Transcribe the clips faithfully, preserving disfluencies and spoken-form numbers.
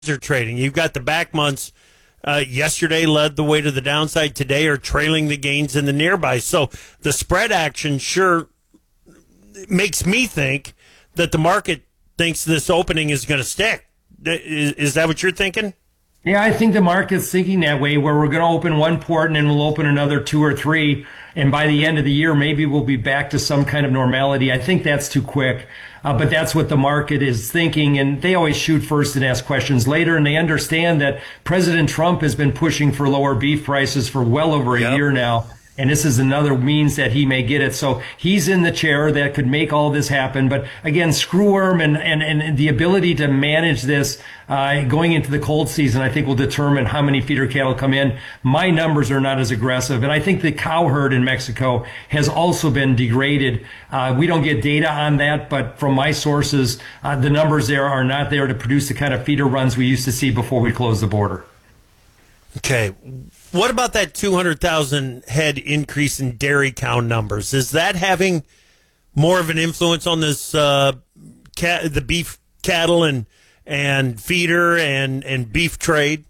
are trading. You've got the back months uh, yesterday led the way to the downside. Today are trailing the gains in the nearby. So the spread action sure makes me think that the market thinks this opening is going to stick. Is, is that what you're thinking? Yeah, I think the market's thinking that way, where we're going to open one port and then we'll open another two or three. And by the end of the year, maybe we'll be back to some kind of normality. I think that's too quick. Uh, but that's what the market is thinking. And they always shoot first and ask questions later. And they understand that President Trump has been pushing for lower beef prices for well over a Yep. year now. And this is another means that he may get it. So he's in the chair that could make all this happen. But again, screwworm and, and, and the ability to manage this uh, going into the cold season, I think will determine how many feeder cattle come in. My numbers are not as aggressive. And I think the cow herd in Mexico has also been degraded. Uh, we don't get data on that, but from my sources, uh, the numbers there are not there to produce the kind of feeder runs we used to see before we closed the border. Okay. What about that two hundred thousand head increase in dairy cow numbers? Is that having more of an influence on this uh, cat, the beef cattle and and feeder and, and beef trade?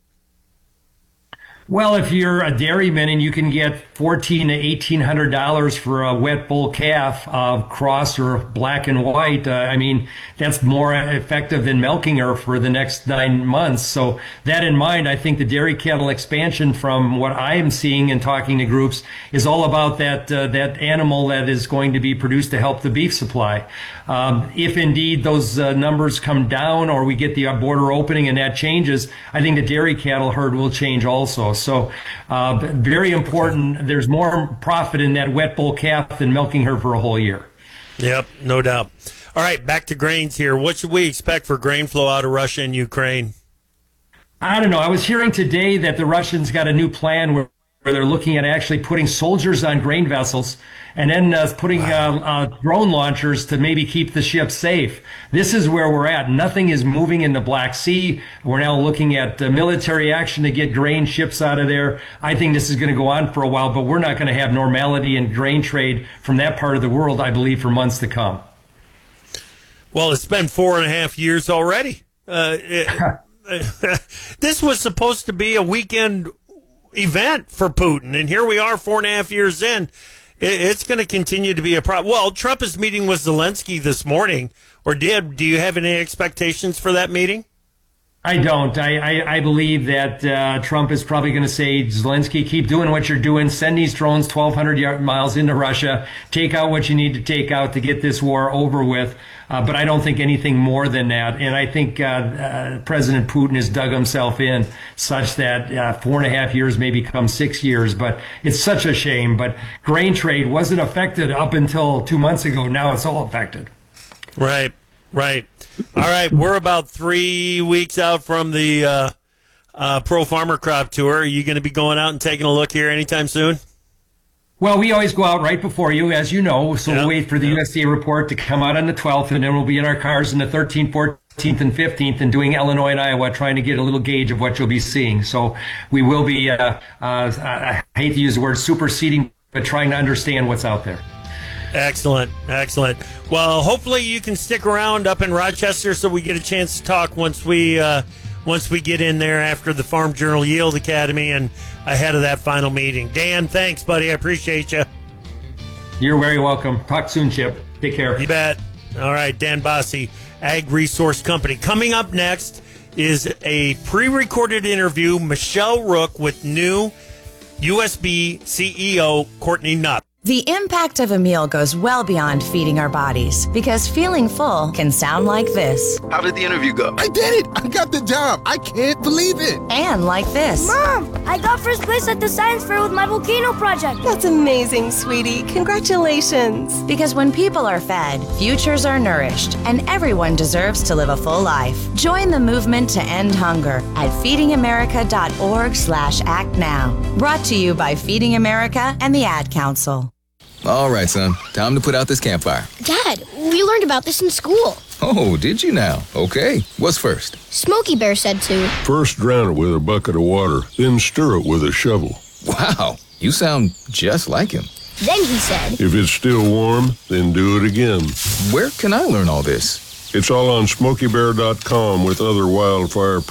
Well, if you're a dairyman and you can get fourteen to eighteen hundred dollars for a wet bull calf, uh, cross or black and white, uh, I mean that's more effective than milking her for the next nine months. So that in mind, I think the dairy cattle expansion, from what I am seeing and talking to groups, is all about that uh, that animal that is going to be produced to help the beef supply. Um, if indeed those uh, numbers come down, or we get the border opening and that changes, I think the dairy cattle herd will change also. So uh, very important. There's more profit in that wet bull calf than milking her for a whole year. Yep, no doubt. All right, back to grains here. What should we expect for grain flow out of Russia and Ukraine? I don't know. I was hearing today that the Russians got a new plan where where they're looking at actually putting soldiers on grain vessels and then uh, putting uh, uh, drone launchers to maybe keep the ship safe. This is where we're at. Nothing is moving in the Black Sea. We're now looking at uh, military action to get grain ships out of there. I think this is going to go on for a while, but we're not going to have normality in grain trade from that part of the world, I believe, for months to come. Well, it's been four and a half years already. Uh, it, this was supposed to be a weekend event for Putin, and here we are four and a half years in. It's going to continue to be a problem. Well, Trump is meeting with Zelensky this morning, or did. Do you have any expectations for that meeting? I don't. I, I, I believe that uh, Trump is probably going to say, Zelensky, keep doing what you're doing. Send these drones twelve hundred miles into Russia. Take out what you need to take out to get this war over with. Uh, but I don't think anything more than that. And I think uh, uh, President Putin has dug himself in such that uh, four and a half years may become six years. But it's such a shame. But grain trade wasn't affected up until two months ago. Now it's all affected. Right, right. All right, we're about three weeks out from the uh, uh, Pro Farmer Crop Tour. Are you going to be going out and taking a look here anytime soon? Well, we always go out right before you, as you know, so yeah. we'll wait for the U S D A report to come out on the twelfth, and then we'll be in our cars on the thirteenth, fourteenth, and fifteenth and doing Illinois and Iowa, trying to get a little gauge of what you'll be seeing. So we will be, uh, uh, I hate to use the word superseding, but trying to understand what's out there. Excellent, excellent. Well, hopefully you can stick around up in Rochester so we get a chance to talk once we uh, once we get in there after the Farm Journal Yield Academy and ahead of that final meeting. Dan, thanks, buddy. I appreciate you. You're very welcome. Talk soon, Chip. Take care. You bet. All right, Dan Bosse, Ag Resource Company. Coming up next is a pre-recorded interview, Michelle Rook with new U S B C E O Courtney Nutt. The impact of a meal goes well beyond feeding our bodies, because feeling full can sound like this. How did the interview go? I did it! I got the job! I can't believe it! And like this. Mom, I got first place at the science fair with my volcano project. That's amazing, sweetie. Congratulations. Because when people are fed, futures are nourished, and everyone deserves to live a full life. Join the movement to end hunger at feedingamerica.org slash act now. Brought to you by Feeding America and the Ad Council. All right, son. Time to put out this campfire. Dad, we learned about this in school. Oh, did you now? Okay. What's first? Smokey Bear said to. First drown it with a bucket of water, then stir it with a shovel. Wow. You sound just like him. Then he said. If it's still warm, then do it again. Where can I learn all this? It's all on smokey bear dot com with other wildfire